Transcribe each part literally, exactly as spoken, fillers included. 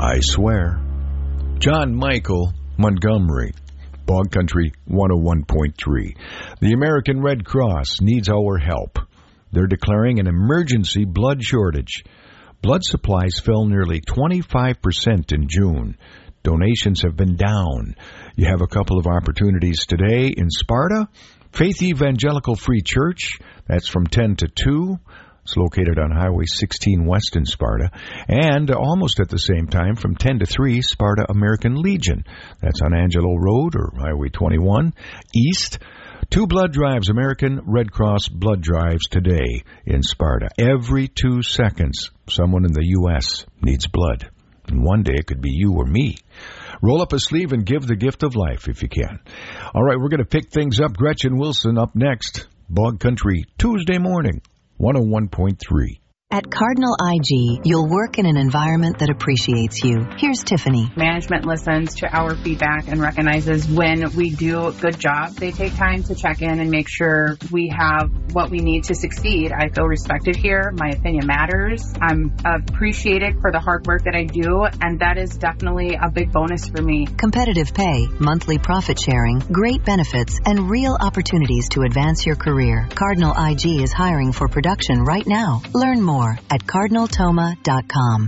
I swear. John Michael, Montgomery, Bog Country one oh one point three. The American Red Cross needs our help. They're declaring an emergency blood shortage. Blood supplies fell nearly twenty-five percent in June. Donations have been down. You have a couple of opportunities today in Sparta. Faith Evangelical Free Church, that's from ten to two. It's located on Highway sixteen West in Sparta. And almost at the same time, from ten to three, Sparta American Legion. That's on Angelo Road or Highway twenty-one East. Two blood drives, American Red Cross blood drives today in Sparta. Every two seconds, someone in the U S needs blood. And one day it could be you or me. Roll up a sleeve and give the gift of life if you can. All right, we're going to pick things up. Gretchen Wilson up next. Bog Country, Tuesday morning, one oh one point three. At Cardinal I G, you'll work in an environment that appreciates you. Here's Tiffany. Management listens to our feedback and recognizes when we do a good job. They take time to check in and make sure we have what we need to succeed. I feel respected here. My opinion matters. I'm appreciated for the hard work that I do, and that is definitely a big bonus for me. Competitive pay, monthly profit sharing, great benefits, and real opportunities to advance your career. Cardinal I G is hiring for production right now. Learn more at cardinal toma dot com.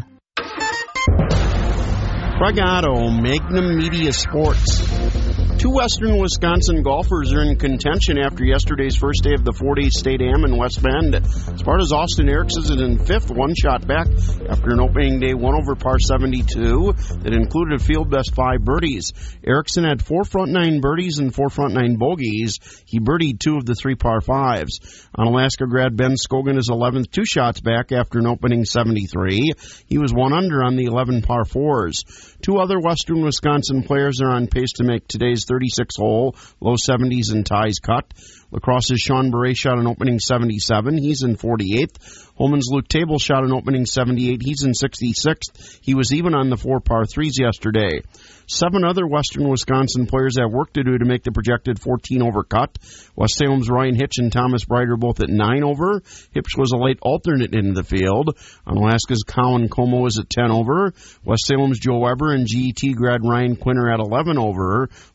Craig Otto, Magnum Media Sports. Two Western Wisconsin golfers are in contention after yesterday's first day of the four-day State Am in West Bend. Sparta's Austin Erickson is in fifth, one shot back after an opening day one over par seventy-two that included a field best five birdies. Erickson had four front nine birdies and four front nine bogeys. He birdied two of the three par fives. On Alaska grad Ben Scogan is eleventh, two shots back after an opening seventy-three. He was one under on the eleven par fours. Two other Western Wisconsin players are on pace to make today's thirty-six hole, low seventies and ties cut. Lacrosse's Sean Beret shot an opening seventy-seven. He's in forty-eighth. Holman's Luke Table shot an opening seventy-eight. He's in sixty-sixth. He was even on the four par threes yesterday. Seven other Western Wisconsin players have work to do to make the projected fourteen over cut. West Salem's Ryan Hitch and Thomas Bright are both at nine over. Hitch was a late alternate in the field. On Alaska's Colin Como is at ten over. West Salem's Joe Weber and G E T grad Ryan Quinn are at eleven over.